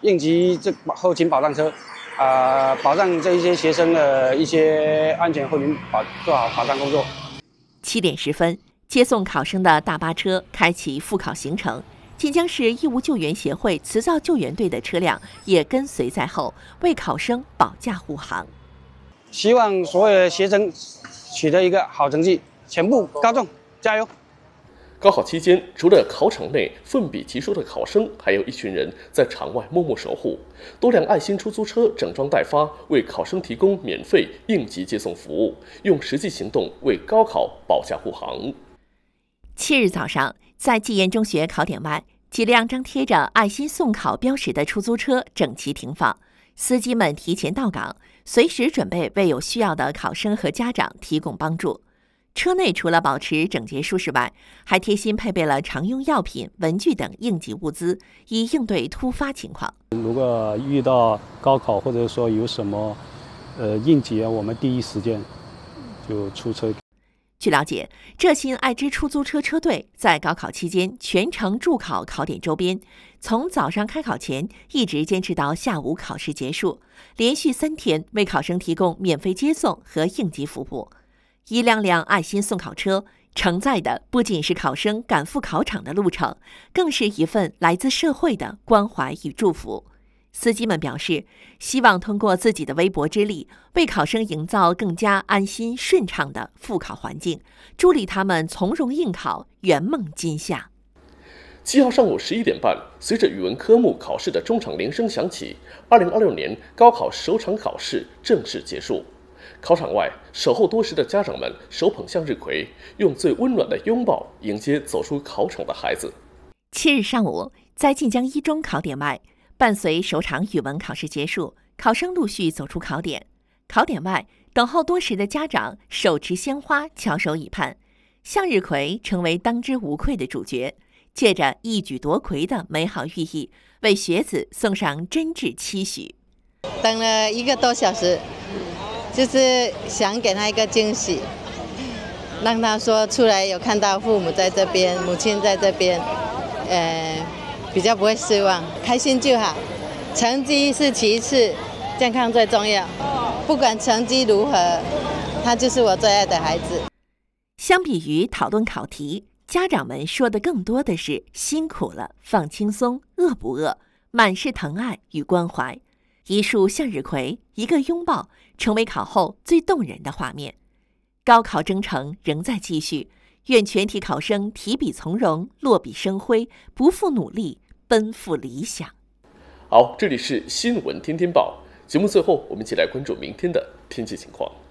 应急这后勤保障车，保障这一些学生的一些安全后勤做好保障工作。 7点10分，接送考生的大巴车开启复考行程。晋江市义务救援协会磁造救援队的车辆也跟随在后，为考生保驾护航。 希望所有的学生取得一个好成绩，全部高中，加油！ 高考期间，除了考场内奋笔疾书的考生，还有一群人在场外默默守护。多辆爱心出租车整装待发，为考生提供免费应急接送服务，用实际行动为高考保驾护航。 7日早上，在济源中学考点外，几辆张贴着爱心送考标识的出租车整齐停放，司机们提前到岗，随时准备为有需要的考生和家长提供帮助。车内除了保持整洁舒适外，还贴心配备了常用药品、文具等应急物资，以应对突发情况。 如果遇到高考或者说有什么应急，我们第一时间就出车。 据了解，浙新爱知出租车车队在高考期间全程驻考考点周边，从早上开考前一直坚持到下午考试结束，连续3天为考生提供免费接送和应急服务。一辆辆爱心送考车承载的不仅是考生赶赴考场的路程，更是一份来自社会的关怀与祝福。司机们表示，希望通过自己的微薄之力，为考生营造更加安心顺畅的复考环境，助力他们从容应考，圆梦今夏。 7号上午11点半，随着语文科目考试的中场铃声响起，2026年高考首场考试正式结束。考场外，守候多时的家长们手捧向日葵，用最温暖的拥抱迎接走出考场的孩子。 7日上午，在晋江一中考点外，伴随首场语文考试结束，考生陆续走出考点。考点外，等候多时的家长手持鲜花，翘首以盼。向日葵成为当之无愧的主角，借着一举夺魁的美好寓意，为学子送上真挚期许。 等了1个多小时，就是想给他一个惊喜，让他说出来有看到父母在这边，母亲在这边，比较不会失望，开心就好。成绩是其次，健康最重要。不管成绩如何，他就是我最爱的孩子。 相比于讨论考题，家长们说的更多的是辛苦了，放轻松，饿不饿，满是疼爱与关怀。一束向日葵，一个拥抱，成为考后最动人的画面。高考征程仍在继续，愿全体考生提笔从容，落笔生辉，不负努力，奔赴理想。 好，这里是新闻天天报节目，最后我们一起来关注明天的天气情况。